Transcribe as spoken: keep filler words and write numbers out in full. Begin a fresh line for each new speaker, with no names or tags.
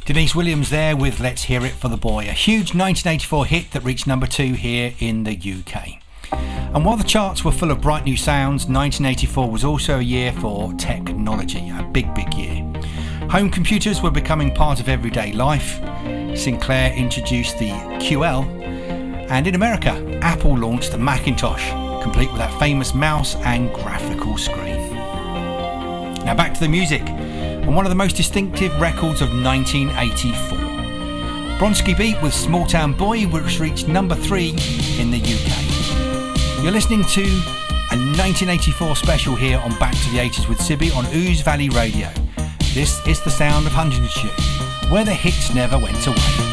Denise Williams there with Let's Hear It for the Boy, a huge nineteen eighty-four hit that reached number two here in the U K. And while the charts were full of bright new sounds, nineteen eighty-four was also a year for technology, a big, big year. Home computers were becoming part of everyday life. Sinclair introduced the Q L, and in America, Apple launched the Macintosh, complete with that famous mouse and graphical screen. Now back to the music, and one of the most distinctive records of nineteen eighty-four. Bronski Beat with Small Town Boy, which reached number three in the U K. You're listening to a nineteen eighty-four special here on Back to the eighties with Sibby on Ooze Valley Radio. This is the sound of Huntingdonshire, where the hits never went away.